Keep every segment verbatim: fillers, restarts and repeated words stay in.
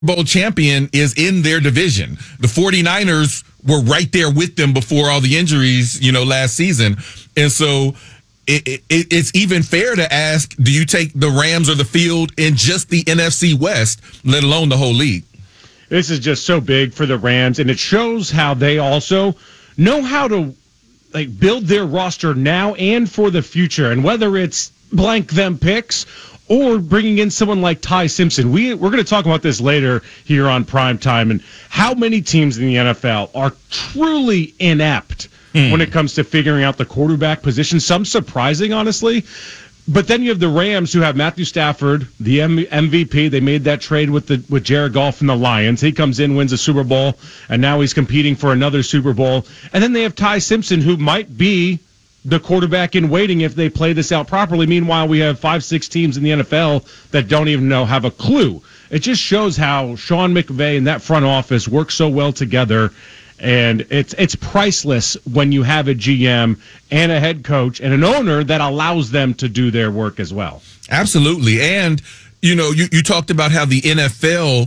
Bowl champion is in their division. The 49ers were right there with them before all the injuries, you know, last season. And so it, it, it's even fair to ask, do you take the Rams or the field in just the N F C West, let alone the whole league? This is just so big for the Rams, and it shows how they also know how to like build their roster now and for the future. And whether it's blank them picks or bringing in someone like Ty Simpson. We, we're going to talk about this later here on Primetime and how many teams in the N F L are truly inept mm. when it comes to figuring out the quarterback position. Some surprising, honestly. But then you have the Rams, who have Matthew Stafford, the M- MVP. They made that trade with the with Jared Goff and the Lions. He comes in, wins a Super Bowl, and now he's competing for another Super Bowl. And then they have Ty Simpson, who might be the quarterback in waiting if they play this out properly. Meanwhile, we have five, six teams in the N F L that don't even know, have a clue. It just shows how Sean McVay and that front office work so well together. And it's it's priceless when you have a G M and a head coach and an owner that allows them to do their work as well. Absolutely. And, you know, you, you talked about how the N F L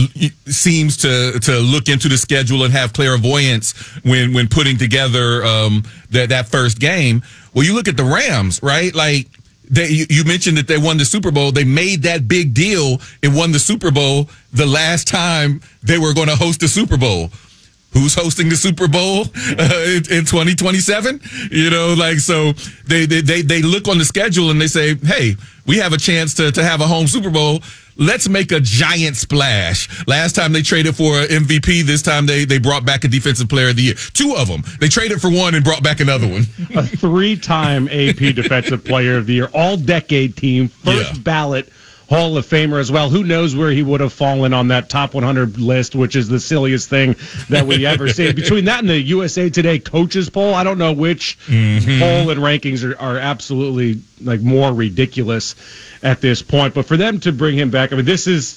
seems to to look into the schedule and have clairvoyance when when putting together um, that that first game. Well, you look at the Rams, right? Like they, you, you mentioned that they won the Super Bowl. They made that big deal and won the Super Bowl the last time they were going to host the Super Bowl. Who's hosting the Super Bowl uh, in, in twenty twenty-seven? You know, like, so they, they they they look on the schedule and they say, hey, we have a chance to to have a home Super Bowl. Let's make a giant splash. Last time they traded for an M V P. This time they, they brought back a Defensive Player of the Year. Two of them. They traded for one and brought back another one. A three-time A P Defensive Player of the Year, all-decade team, first yeah. ballot Hall of Famer as well. Who knows where he would have fallen on that top one hundred list, which is the silliest thing that we ever see. Between that and the U S A Today coaches poll, I don't know which mm-hmm. poll and rankings are, are absolutely like more ridiculous at this point. But for them to bring him back, I mean, this is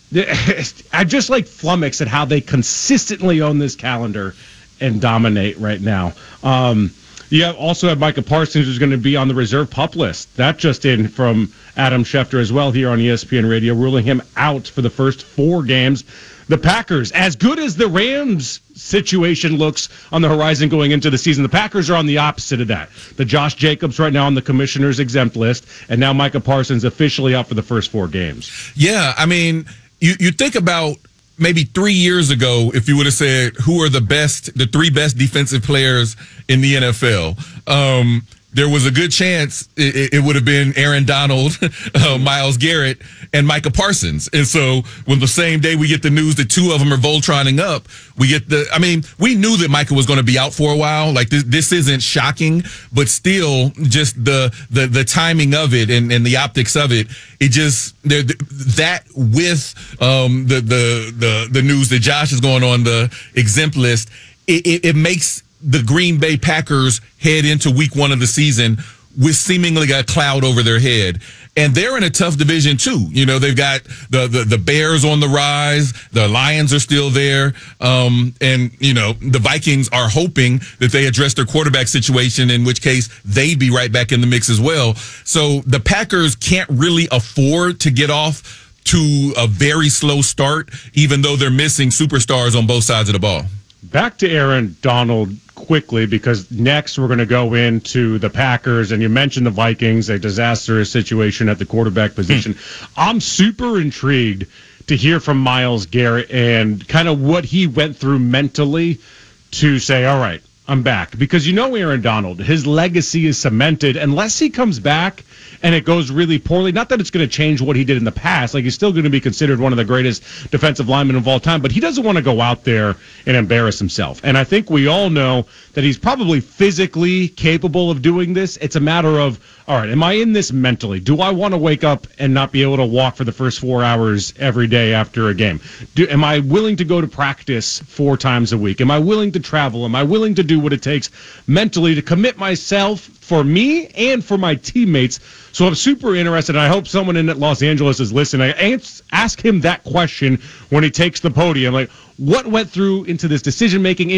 I just like flummoxed at how they consistently own this calendar and dominate right now. Um, You have also have Micah Parsons, who's going to be on the reserve pup list. That just in from Adam Schefter as well here on E S P N Radio, ruling him out for the first four games. The Packers, as good as the Rams situation looks on the horizon going into the season, the Packers are on the opposite of that. The Josh Jacobs right now on the commissioner's exempt list, and now Micah Parsons officially out for the first four games. Yeah, I mean, you, you think about maybe three years ago, if you would have said who are the best, the three best defensive players in the N F L, um, there was a good chance it, it would have been Aaron Donald, uh, Myles Garrett, and Micah Parsons. And so when the same day we get the news that two of them are Voltroning up, we get the, I mean, we knew that Micah was going to be out for a while. Like this, this isn't shocking, but still just the, the, the timing of it and, and the optics of it, it just, that with, um, the, the, the, the news that Josh is going on the exempt list, it, it, it makes the Green Bay Packers head into week one of the season with seemingly a cloud over their head. And they're in a tough division too. You know, they've got the, the, the Bears on the rise. The Lions are still there. Um, and, you know, the Vikings are hoping that they address their quarterback situation, in which case they'd be right back in the mix as well. So the Packers can't really afford to get off to a very slow start, even though they're missing superstars on both sides of the ball. Back to Aaron Donald quickly, because next we're going to go into the Packers, and you mentioned the Vikings, a disastrous situation at the quarterback position. Hmm. I'm super intrigued to hear from Myles Garrett and kind of what he went through mentally to say, all right, I'm back. Because you know Aaron Donald, his legacy is cemented unless he comes back and it goes really poorly. Not that it's going to change what he did in the past. Like, he's still going to be considered one of the greatest defensive linemen of all time, but he doesn't want to go out there and embarrass himself. And I think we all know that he's probably physically capable of doing this. It's a matter of, all right, am I in this mentally? Do I want to wake up and not be able to walk for the first four hours every day after a game? Do, am I willing to go to practice four times a week? Am I willing to travel? Am I willing to do what it takes mentally to commit myself for me and for my teammates? So I'm super interested, and I hope someone in Los Angeles is listening. I ask him that question when he takes the podium. Like, what went through into this decision-making, in,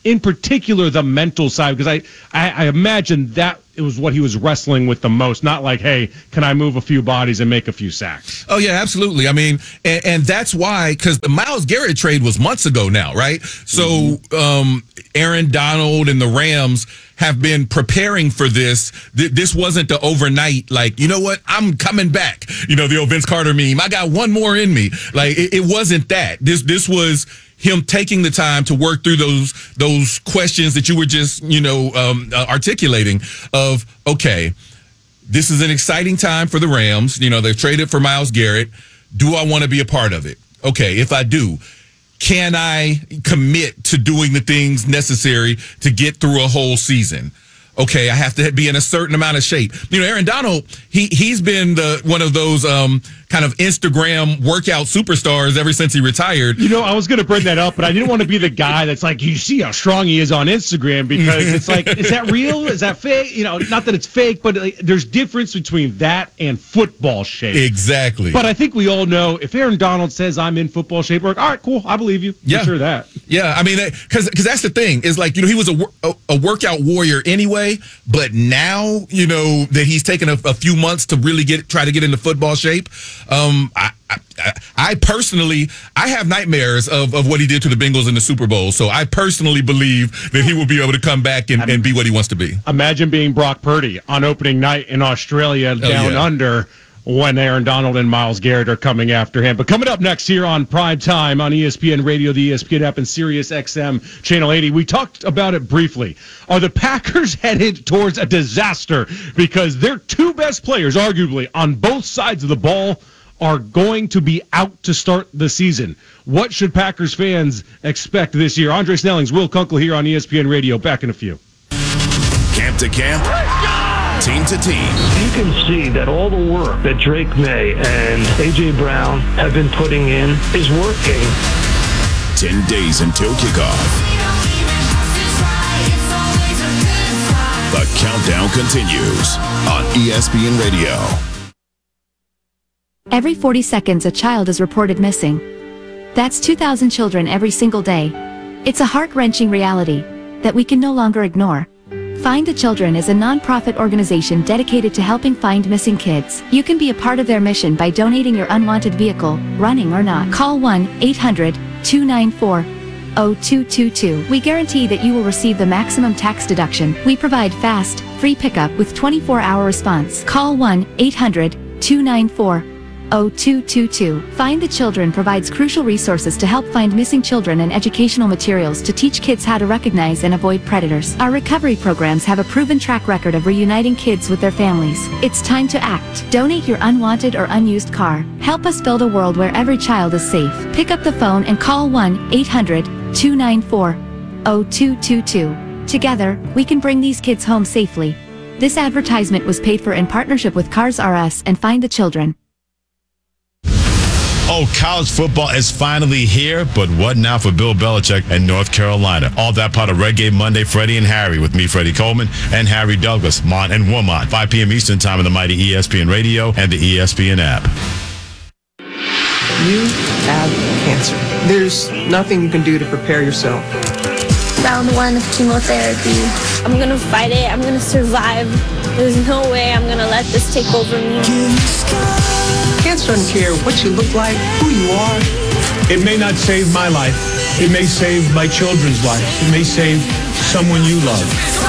in particular the mental side, because I, I, I imagine that it was what he was wrestling with the most, not like, hey, can I move a few bodies and make a few sacks? Oh, yeah, absolutely. I mean, and, and that's why, because the Myles Garrett trade was months ago now, right? So mm-hmm. um, Aaron Donald and the Rams have been preparing for this. This wasn't the overnight, like, you know what, I'm coming back. You know, the old Vince Carter meme, I got one more in me. Like, it, it wasn't that. This This was him taking the time to work through those those questions that you were just, you know, um, uh, articulating of, okay, this is an exciting time for the Rams. You know, they've traded for Myles Garrett. Do I want to be a part of it? Okay, if I do, can I commit to doing the things necessary to get through a whole season? Okay, I have to be in a certain amount of shape. You know, Aaron Donald, he, he's been the one of those um, kind of Instagram workout superstars ever since he retired. You know, I was going to bring that up, but I didn't want to be the guy that's like, you see how strong he is on Instagram, because it's like, is that real? Is that fake? You know, not that it's fake, but like, there's difference between that and football shape. Exactly. But I think we all know if Aaron Donald says I'm in football shape, we're like, all right, cool, I believe you. Yeah. For sure that. Yeah, I mean, because because that's the thing, is like, you know, he was a, a, a workout warrior anyway, but now, you know, that he's taken a, a few months to really get try to get into football shape. Um, I, I, I personally, I have nightmares of, of what he did to the Bengals in the Super Bowl. So I personally believe that he will be able to come back and, and be what he wants to be. Imagine being Brock Purdy on opening night in Australia down oh, yeah. under, when Aaron Donald and Myles Garrett are coming after him. But coming up next here on Prime Time on E S P N Radio, the E S P N app, and Sirius X M Channel eighty, we talked about it briefly. Are the Packers headed towards a disaster because their two best players, arguably, on both sides of the ball are going to be out to start the season? What should Packers fans expect this year? Andre Snelling's Will Kunkel here on E S P N Radio. Back in a few. Camp to camp. Team to team. You can see that all the work that Drake May and A J. Brown have been putting in is working. Ten days until kickoff. The countdown continues on E S P N Radio. Every forty seconds, a child is reported missing. That's two thousand children every single day. It's a heart-wrenching reality that we can no longer ignore. Find the Children is a non-profit organization dedicated to helping find missing kids. You can be a part of their mission by donating your unwanted vehicle, running or not. Call one eight hundred two nine four zero two two two. We guarantee that you will receive the maximum tax deduction. We provide fast, free pickup with twenty-four hour response. Call one eight hundred two nine four zero two two two. Find the Children provides crucial resources to help find missing children and educational materials to teach kids how to recognize and avoid predators. Our recovery programs have a proven track record of reuniting kids with their families. It's time to act. Donate your unwanted or unused car. Help us build a world where every child is safe. Pick up the phone and call one eight hundred two nine four zero two two two. Together, we can bring these kids home safely. This advertisement was paid for in partnership with Cars R Us and Find the Children. Oh, college football is finally here, but what now for Bill Belichick and North Carolina? All that part of Reggae Monday, Freddie and Harry, with me, Freddie Coleman, and Harry Douglas, Mont and Wilmot, five p.m. Eastern Time on the mighty E S P N Radio and the E S P N app. You have cancer. There's nothing you can do to prepare yourself. Round one of chemotherapy. I'm gonna fight it. I'm gonna survive. There's no way I'm gonna let this take over me. Cancer doesn't care what you look like, who you are. It may not save my life. It may save my children's lives. It may save someone you love.